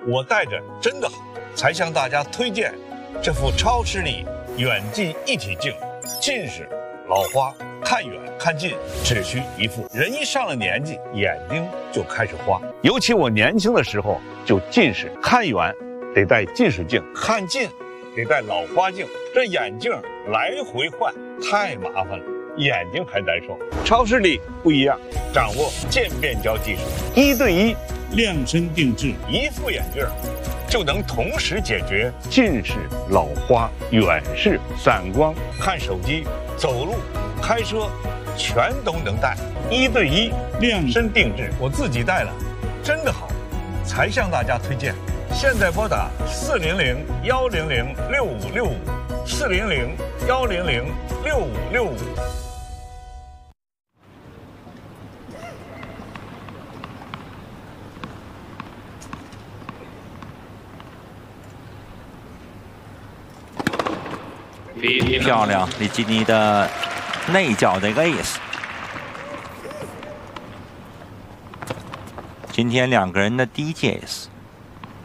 我戴着真的好，才向大家推荐这副超视力远近一体镜。近视、老花，看远看近只需一副。人一上了年纪，眼睛就开始花。尤其我年轻的时候就近视，看远得戴近视镜，看近得戴老花镜，这眼镜来回换太麻烦了，眼睛还难受。超视力不一样，掌握渐变焦技术，1对1 量身定制， 一副眼镜就能同时解决近视、老花、远视、散光，看手机、走路、开车，全都能戴。1对1量身定制，我自己戴了，真的好，才向大家推荐。现在拨打400-100-6565，400-100-6565。 漂亮，里基尼的内角的一个 ace。今天2个人的第1记 ace。